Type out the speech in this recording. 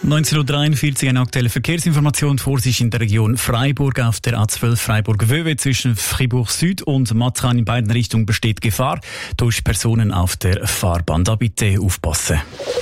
19.43 Uhr, eine aktuelle Verkehrsinformation. Vorsicht in der Region Freiburg auf der A12 Freiburg-Wöwe zwischen Fribourg Süd und Marzahn in beiden Richtungen besteht Gefahr durch Personen auf der Fahrbahn. Da bitte aufpassen.